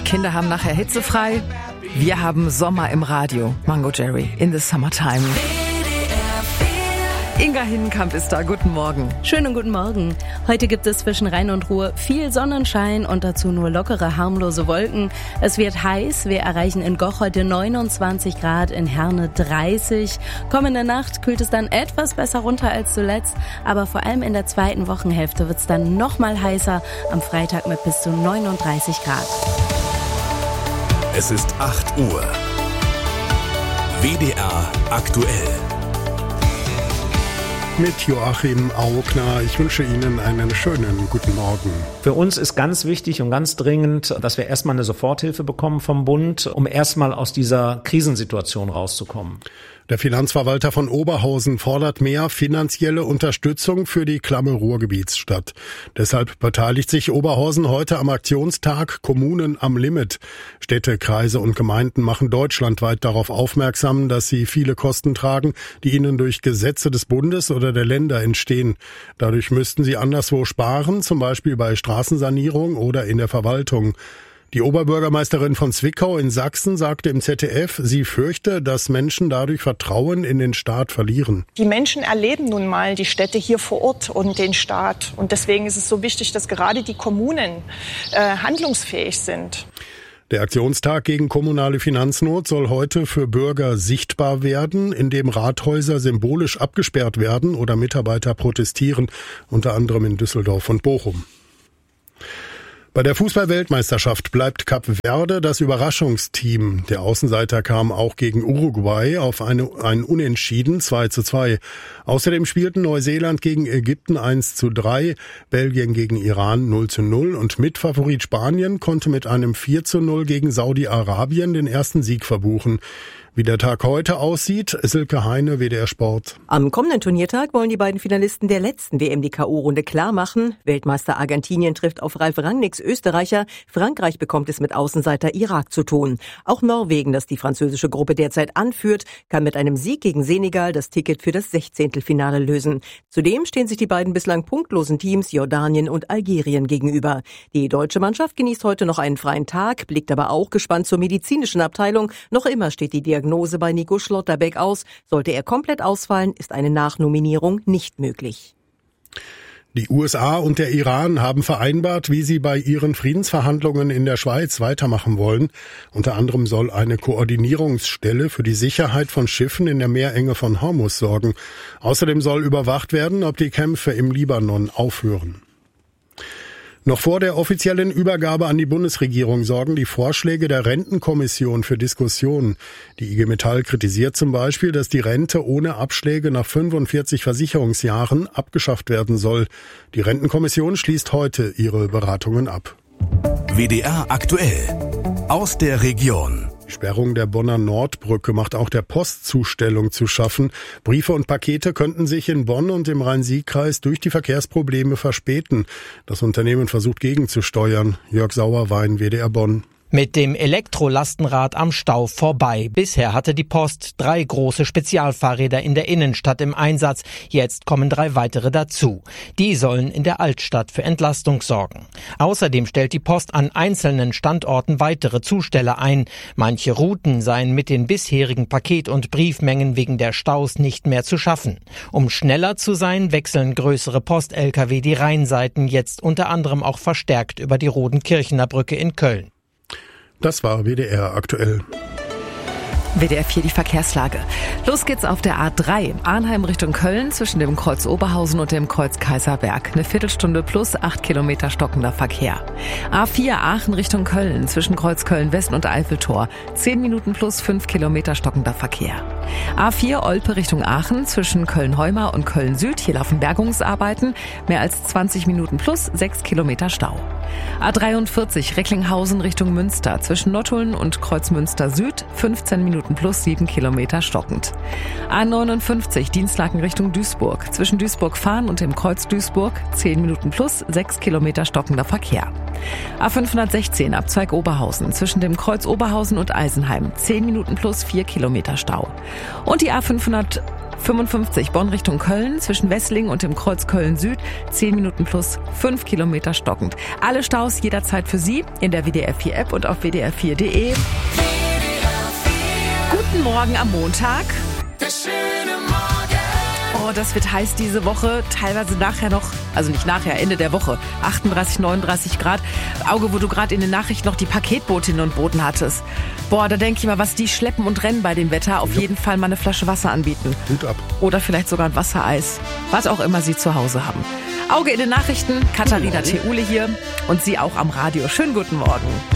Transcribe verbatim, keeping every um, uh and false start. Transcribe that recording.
Kinder haben nachher hitzefrei. Wir haben Sommer im Radio. Mango Jerry in the Summertime. Inga Hinnenkamp ist da. Guten Morgen. Schönen guten Morgen. Heute gibt es zwischen Rhein und Ruhr viel Sonnenschein und dazu nur lockere, harmlose Wolken. Es wird heiß. Wir erreichen in Goch heute neunundzwanzig Grad, in Herne dreißig. Kommende Nacht kühlt es dann etwas besser runter als zuletzt. Aber vor allem in der zweiten Wochenhälfte wird es dann noch mal heißer. Am Freitag mit bis zu neununddreißig Grad. Es ist acht Uhr. W D R aktuell. Mit Joachim Augner. Ich wünsche Ihnen einen schönen guten Morgen. Für uns ist ganz wichtig und ganz dringend, dass wir erstmal eine Soforthilfe bekommen vom Bund, um erstmal aus dieser Krisensituation rauszukommen. Der Finanzverwalter von Oberhausen fordert mehr finanzielle Unterstützung für die klamme Ruhrgebietsstadt. Deshalb beteiligt sich Oberhausen heute am Aktionstag Kommunen am Limit. Städte, Kreise und Gemeinden machen deutschlandweit darauf aufmerksam, dass sie viele Kosten tragen, die ihnen durch Gesetze des Bundes oder der Länder entstehen. Dadurch müssten sie anderswo sparen, zum Beispiel bei Straßensanierung oder in der Verwaltung. Die Oberbürgermeisterin von Zwickau in Sachsen sagte im Z D F, sie fürchte, dass Menschen dadurch Vertrauen in den Staat verlieren. Die Menschen erleben nun mal die Städte hier vor Ort und den Staat. Und deswegen ist es so wichtig, dass gerade die Kommunen äh, handlungsfähig sind. Der Aktionstag gegen kommunale Finanznot soll heute für Bürger sichtbar werden, indem Rathäuser symbolisch abgesperrt werden oder Mitarbeiter protestieren, unter anderem in Düsseldorf und Bochum. Bei der Fußball-Weltmeisterschaft bleibt Kap Verde das Überraschungsteam. Der Außenseiter kam auch gegen Uruguay auf eine, ein Unentschieden zwei zu zwei. Außerdem spielten Neuseeland gegen Ägypten eins zu drei, Belgien gegen Iran null zu null und Mitfavorit Spanien konnte mit einem vier zu null gegen Saudi-Arabien den ersten Sieg verbuchen. Wie der Tag heute aussieht, Silke Heine, W D R Sport. Am kommenden Turniertag wollen die beiden Finalisten der letzten W M die K O-Runde klar machen. Weltmeister Argentinien trifft auf Ralf Rangnicks Österreicher. Frankreich bekommt es mit Außenseiter Irak zu tun. Auch Norwegen, das die französische Gruppe derzeit anführt, kann mit einem Sieg gegen Senegal das Ticket für das Sechzehntelfinale lösen. Zudem stehen sich die beiden bislang punktlosen Teams Jordanien und Algerien gegenüber. Die deutsche Mannschaft genießt heute noch einen freien Tag, blickt aber auch gespannt zur medizinischen Abteilung. Noch immer steht die Diagnose Diagnose bei Nico Schlotterbeck aus. Sollte er komplett ausfallen, ist eine Nachnominierung nicht möglich. Die U S A und der Iran haben vereinbart, wie sie bei ihren Friedensverhandlungen in der Schweiz weitermachen wollen. Unter anderem soll eine Koordinierungsstelle für die Sicherheit von Schiffen in der Meerenge von Hormuz sorgen. Außerdem soll überwacht werden, ob die Kämpfe im Libanon aufhören. Noch vor der offiziellen Übergabe an die Bundesregierung sorgen die Vorschläge der Rentenkommission für Diskussionen. Die I G Metall kritisiert zum Beispiel, dass die Rente ohne Abschläge nach fünfundvierzig Versicherungsjahren abgeschafft werden soll. Die Rentenkommission schließt heute ihre Beratungen ab. W D R aktuell aus der Region. Die Sperrung der Bonner Nordbrücke macht auch der Postzustellung zu schaffen. Briefe und Pakete könnten sich in Bonn und im Rhein-Sieg-Kreis durch die Verkehrsprobleme verspäten. Das Unternehmen versucht gegenzusteuern. Jörg Sauerwein, W D R Bonn. Mit dem Elektrolastenrad am Stau vorbei. Bisher hatte die Post drei große Spezialfahrräder in der Innenstadt im Einsatz. Jetzt kommen drei weitere dazu. Die sollen in der Altstadt für Entlastung sorgen. Außerdem stellt die Post an einzelnen Standorten weitere Zusteller ein. Manche Routen seien mit den bisherigen Paket- und Briefmengen wegen der Staus nicht mehr zu schaffen. Um schneller zu sein, wechseln größere Post-L K W die Rheinseiten jetzt unter anderem auch verstärkt über die Rodenkirchener Brücke in Köln. Das war W D R aktuell. W D R vier, die Verkehrslage. Los geht's auf der A drei. Arnheim Richtung Köln zwischen dem Kreuz Oberhausen und dem Kreuz Kaiserberg. Eine Viertelstunde plus acht Kilometer stockender Verkehr. A vier Aachen Richtung Köln zwischen Kreuz Köln-West und Eiffeltor. Zehn Minuten plus fünf Kilometer stockender Verkehr. A vier Olpe Richtung Aachen zwischen Köln-Heumar und Köln-Süd. Hier laufen Bergungsarbeiten. Mehr als zwanzig Minuten plus sechs Kilometer Stau. A dreiundvierzig Recklinghausen Richtung Münster zwischen Nottuln und Kreuzmünster Süd. fünfzehn Minuten plus sieben Kilometer stockend. A neunundfünfzig Dienstlaken Richtung Duisburg. Zwischen Duisburg-Fahn und dem Kreuz Duisburg zehn Minuten plus sechs Kilometer stockender Verkehr. A fünfhundertsechzehn Abzweig Oberhausen. Zwischen dem Kreuz Oberhausen und Eisenheim zehn Minuten plus vier Kilometer Stau. Und die A fünfhundert fünfundfünfzig Bonn Richtung Köln, zwischen Wesslingen und dem Kreuz Köln Süd, zehn Minuten plus fünf Kilometer stockend. Alle Staus jederzeit für Sie in der W D R vier App und auf w d r vier punkt d e. Guten Morgen am Montag. Oh, das wird heiß diese Woche, teilweise nachher noch, also nicht nachher, Ende der Woche, achtunddreißig, neununddreißig Grad. Auge, wo du gerade in den Nachrichten noch die Paketbotinnen und Boten hattest. Boah, da denke ich mal, was die schleppen und rennen bei dem Wetter, auf jeden Fall mal eine Flasche Wasser anbieten. Hut ab. Oder vielleicht sogar ein Wassereis, was auch immer Sie zu Hause haben. Auge in den Nachrichten, Katharina Theule hier und Sie auch am Radio. Schönen guten Morgen.